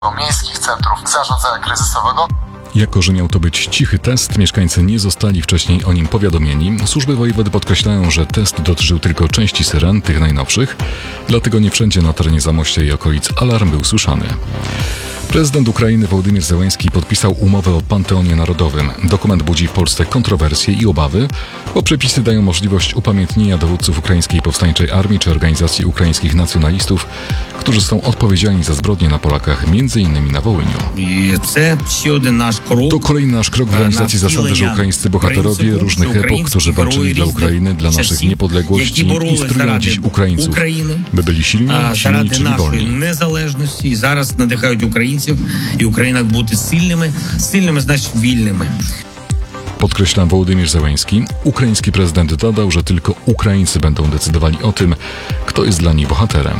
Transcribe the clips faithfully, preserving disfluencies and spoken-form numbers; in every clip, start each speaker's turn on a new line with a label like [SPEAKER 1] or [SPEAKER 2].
[SPEAKER 1] miejskich centrów zarządzania kryzysowego.
[SPEAKER 2] Jako że miał to być cichy test, mieszkańcy nie zostali wcześniej o nim powiadomieni. Służby wojewody podkreślają, że test dotyczył tylko części syren, tych najnowszych, dlatego nie wszędzie na terenie Zamościa i okolic alarm był słyszany. Prezydent Ukrainy Wołodymyr Zełenski podpisał umowę o Panteonie Narodowym. Dokument budzi w Polsce kontrowersje i obawy, bo przepisy dają możliwość upamiętnienia dowódców Ukraińskiej Powstańczej Armii czy organizacji ukraińskich nacjonalistów, którzy są odpowiedzialni za zbrodnie na Polakach, między innymi na Wołyniu. To kolejny nasz krok w realizacji zasady, że ukraińscy bohaterowie różnych epok, którzy walczyli dla Ukrainy, dla naszych niepodległości, instruują dziś Ukraińców, by byli silni, silni, czyli wolni.
[SPEAKER 3] Незалежності і зараз надихають українців і Україна бути сильними, сильними значить вільними.
[SPEAKER 2] Podkreśla Wołodymyr Zełenski. Ukraiński prezydent dodał, że tylko Ukraińcy będą decydowali o tym, kto jest dla nich bohaterem.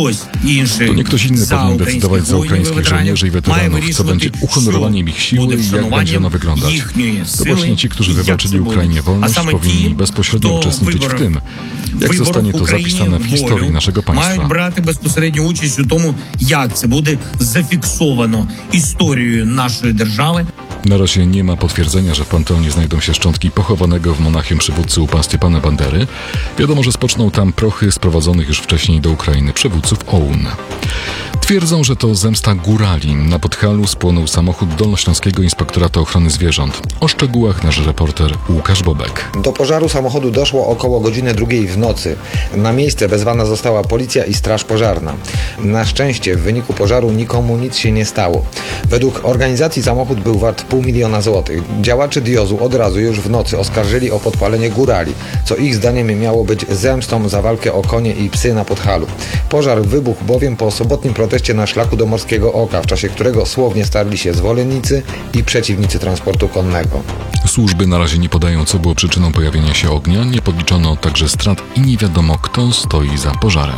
[SPEAKER 2] To nie ktoś inny powinien decydować za ukraińskich żołnierzy i weteranów, co będzie uhonorowaniem ich siły i jak będzie ono wyglądać. To właśnie ci, którzy wywalczyli Ukrainie wolność, powinni bezpośrednio uczestniczyć w tym, jak zostanie to zapisane w historii naszego państwa.
[SPEAKER 3] Мають брати безпосередню участь у тому, як це буде зафіксовано історією нашої держави.
[SPEAKER 2] Na razie nie ma potwierdzenia, że w Panteonie znajdą się szczątki pochowanego w Monachium przywódcy U P A Stepana Bandery. Wiadomo, że spoczną tam prochy sprowadzonych już wcześniej do Ukrainy przywódców O U N. Twierdzą, że to zemsta górali. Na Podhalu spłonął samochód Dolnośląskiego Inspektoratu Ochrony Zwierząt. O szczegółach nasz reporter Łukasz Bobek.
[SPEAKER 4] Do pożaru samochodu doszło około godziny drugiej w nocy. Na miejsce wezwana została policja i straż pożarna. Na szczęście w wyniku pożaru nikomu nic się nie stało. Według organizacji samochód był wart pół miliona złotych. Działacze diozu od razu już w nocy oskarżyli o podpalenie górali, co ich zdaniem miało być zemstą za walkę o konie i psy na Podhalu. Pożar wybuchł bowiem po sobotnim proteście na szlaku do Morskiego Oka, w czasie którego słownie starli się zwolennicy i przeciwnicy transportu konnego.
[SPEAKER 2] Służby na razie nie podają, co było przyczyną pojawienia się ognia, nie podliczono także strat i nie wiadomo, kto stoi za pożarem.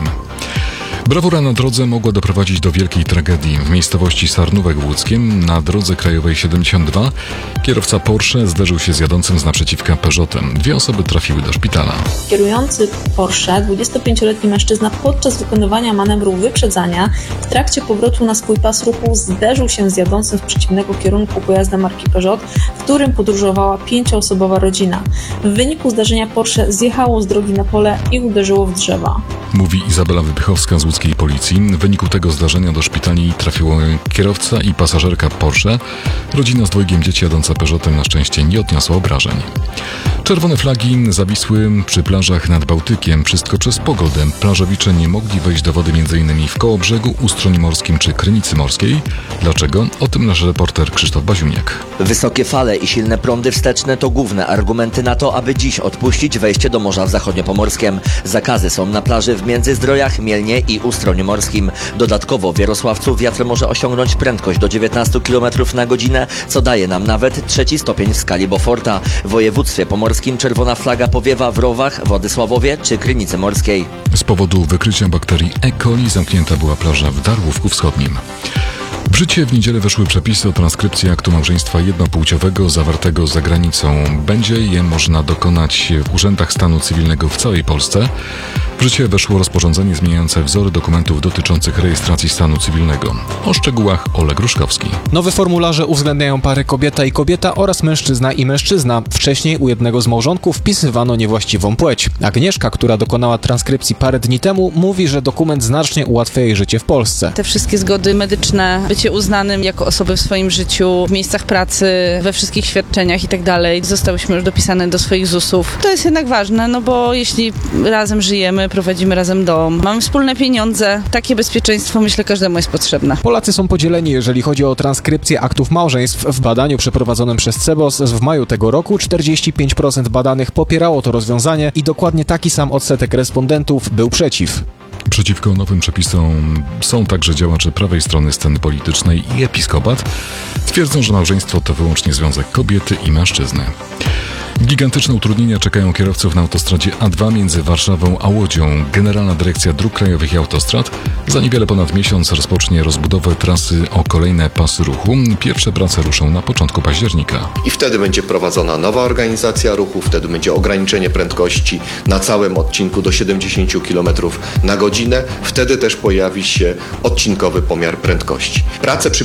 [SPEAKER 2] Brawura na drodze mogła doprowadzić do wielkiej tragedii. W miejscowości Sarnówek w Łódzkiem na drodze krajowej siedemdziesiąt dwa kierowca Porsche zderzył się z jadącym z naprzeciwka Peugeotem. Dwie osoby trafiły do szpitala.
[SPEAKER 5] Kierujący Porsche, dwudziestopięcioletni mężczyzna, podczas wykonywania manewru wyprzedzania w trakcie powrotu na swój pas ruchu zderzył się z jadącym z przeciwnego kierunku pojazdem marki Peugeot, w którym podróżowała pięcioosobowa rodzina. W wyniku zdarzenia Porsche zjechało z drogi na pole i uderzyło w drzewa.
[SPEAKER 2] Mówi Izabela Wypychowska z łódzkiej policji. W wyniku tego zdarzenia do szpitali trafiło kierowca i pasażerka Porsche. Rodzina z dwojgiem dzieci jadąca Peugeotem na szczęście nie odniosła obrażeń. Czerwone flagi zawisły przy plażach nad Bałtykiem. Wszystko przez pogodę. Plażowicze nie mogli wejść do wody m.in. w Kołobrzegu, Ustroń Morskim czy Krynicy Morskiej. Dlaczego? O tym nasz reporter Krzysztof Baziuniak.
[SPEAKER 6] Wysokie fale i silne prądy wsteczne to główne argumenty na to, aby dziś odpuścić wejście do Morza w Zachodniopomorskiem. Zakazy są na plaży w Międzyzdrojach, Mielnie i Ustroniu Morskim. Dodatkowo w Jarosławcu wiatr może osiągnąć prędkość do dziewiętnaście kilometrów na godzinę, co daje nam nawet trzeci stopień w skali Beauforta. W województwie pomorskim czerwona flaga powiewa w Rowach, Władysławowie czy Krynicy Morskiej.
[SPEAKER 2] Z powodu wykrycia bakterii E. coli zamknięta była plaża w Darłówku Wschodnim. W życie w niedzielę weszły przepisy o transkrypcji aktu małżeństwa jednopłciowego zawartego za granicą. Będzie je można dokonać w urzędach stanu cywilnego w całej Polsce. W życie weszło rozporządzenie zmieniające wzory dokumentów dotyczących rejestracji stanu cywilnego. O szczegółach Oleg Ruszkowski.
[SPEAKER 7] Nowe formularze uwzględniają pary kobieta i kobieta oraz mężczyzna i mężczyzna. Wcześniej u jednego z małżonków wpisywano niewłaściwą płeć. Agnieszka, która dokonała transkrypcji parę dni temu, mówi, że dokument znacznie ułatwia jej życie w Polsce.
[SPEAKER 8] Te wszystkie zgody medyczne, bycie uznanym jako osoby w swoim życiu, w miejscach pracy, we wszystkich świadczeniach i tak dalej, zostałyśmy już dopisane do swoich zusów. To jest jednak ważne, no bo jeśli razem żyjemy, prowadzimy razem dom, mamy wspólne pieniądze, takie bezpieczeństwo, myślę, każdemu jest potrzebne.
[SPEAKER 7] Polacy są podzieleni, jeżeli chodzi o transkrypcję aktów małżeństw. W badaniu przeprowadzonym przez C E B O S w maju tego roku czterdzieści pięć procent badanych popierało to rozwiązanie i dokładnie taki sam odsetek respondentów był przeciw.
[SPEAKER 2] Przeciwko nowym przepisom są także działacze prawej strony sceny politycznej i episkopat. Twierdzą, że małżeństwo to wyłącznie związek kobiety i mężczyzny. Gigantyczne utrudnienia czekają kierowców na autostradzie A dwa między Warszawą a Łodzią. Generalna Dyrekcja Dróg Krajowych i Autostrad za niewiele ponad miesiąc rozpocznie rozbudowę trasy o kolejne pasy ruchu. Pierwsze prace ruszą na początku października.
[SPEAKER 9] I wtedy będzie prowadzona nowa organizacja ruchu, wtedy będzie ograniczenie prędkości na całym odcinku do siedemdziesiąt kilometrów na godzinę. Wtedy też pojawi się odcinkowy pomiar prędkości. Prace przy